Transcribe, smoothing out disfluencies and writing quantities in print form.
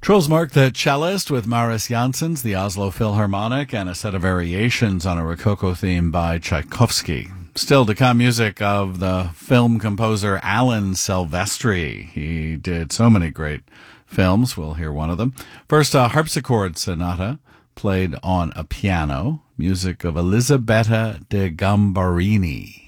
Trollsmark, the cellist, with Maris Janssens, the Oslo Philharmonic, and a set of variations on a Rococo theme by Tchaikovsky. Still to come, music of the film composer Alan Silvestri. He did so many great films. We'll hear one of them. First, a harpsichord sonata played on a piano, music of Elisabetta de Gambarini.